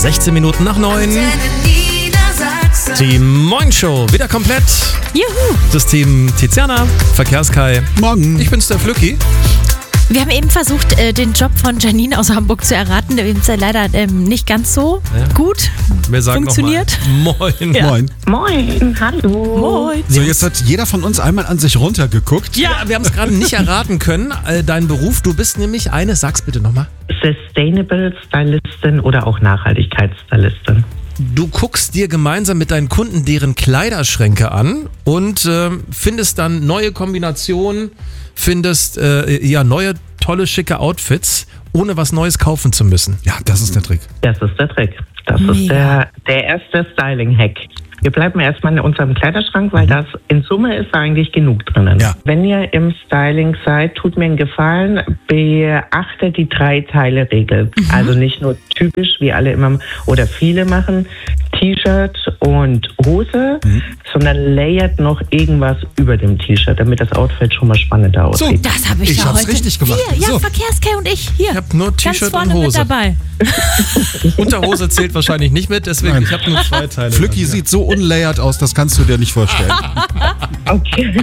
16 Minuten nach 9. Die Moin Show, wieder komplett. Juhu. Das Team Tiziana, Verkehrskai. Morgen. Ich bin's, der Flücki. Wir haben eben versucht, den Job von Janine aus Hamburg zu erraten. Der ist ja leider nicht ganz so gut Wir sagen funktioniert. Noch mal Moin. Ja. Moin. Moin, hallo. Moin. So, jetzt hat jeder von uns einmal an sich runtergeguckt. Ja, wir haben es gerade nicht erraten können. Dein Beruf, du bist nämlich eine, sag's bitte nochmal. Sustainable Stylistin oder auch Nachhaltigkeitsstylistin. Du guckst dir gemeinsam mit deinen Kunden deren Kleiderschränke an und findest dann neue Kombinationen, findest neue, tolle, schicke Outfits, ohne was Neues kaufen zu müssen. Ja, das ist der Trick. Das ist der Trick. Das ist Mega. der erste Styling-Hack. Wir bleiben erstmal in unserem Kleiderschrank, weil das in Summe ist eigentlich genug drinnen. Ja. Wenn ihr im Styling seid, tut mir einen Gefallen, beachtet die 3-Teile-Regel. Also nicht nur typisch, wie alle immer oder viele machen, T-Shirt und Hose, sondern layert noch irgendwas über dem T-Shirt, damit das Outfit schon mal spannender aussieht. Das habe ich Ich ja hab's heute. richtig gemacht. Hier, ja, So. Verkehrskai und ich. Hier. Ich habe nur Ganz T-Shirt vorne und mit Hose. dabei. Unterhose zählt wahrscheinlich nicht mit, deswegen Nein. ich habe nur 2 Teile. Flücki sieht so unlayert aus, das kannst du dir nicht vorstellen. Okay.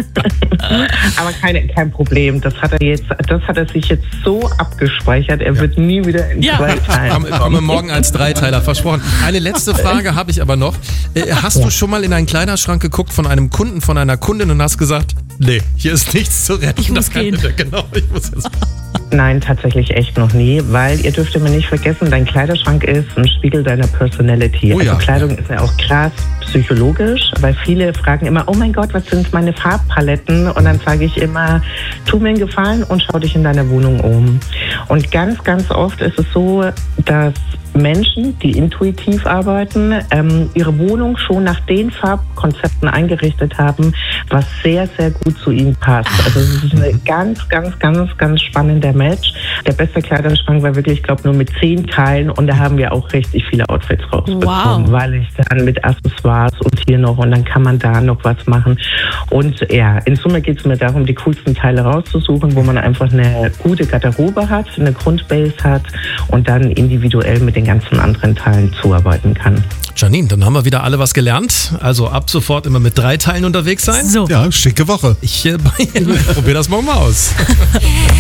Aber kein Problem. Das hat er sich jetzt so abgespeichert. Er wird nie wieder in 2 Teilen Komme morgen als 3-Teiler, versprochen. Eine letzte Frage habe ich aber noch. Hast du schon mal in einen Kleiderschrank geguckt von einem Kunden, von einer Kundin und hast gesagt, nee, hier ist nichts zu retten. Ich muss gehen. Genau, ich muss jetzt. Nein, tatsächlich echt noch nie, weil ihr dürft immer nicht vergessen, dein Kleiderschrank ist ein Spiegel deiner Personality. Oh ja. Also Kleidung ist ja auch krass psychologisch, weil viele fragen immer, oh mein Gott, was sind meine Farbpaletten? Und dann sage ich immer, tu mir einen Gefallen und schau dich in deiner Wohnung um. Und ganz, ganz oft ist es so, dass Menschen, die intuitiv arbeiten, ihre Wohnung schon nach den Farbkonzepten eingerichtet haben, was sehr, sehr gut zu ihnen passt. Also es ist eine ganz spannender Match. Der beste Kleiderschrank war wirklich, ich glaube, nur mit 10 Teilen und da haben wir auch richtig viele Outfits rausbekommen, Wow. weil ich dann mit Accessoires und hier noch und dann kann man da noch was machen. Und ja, in Summe geht es mir darum, die coolsten Teile rauszusuchen, wo man einfach eine gute Garderobe hat, eine Grundbase hat und dann individuell mit den ganzen anderen Teilen zuarbeiten kann. Janine, dann haben wir wieder alle was gelernt. Also ab sofort immer mit 3 Teilen unterwegs sein. So. Ja, schicke Woche. Ich probiere das morgen mal aus.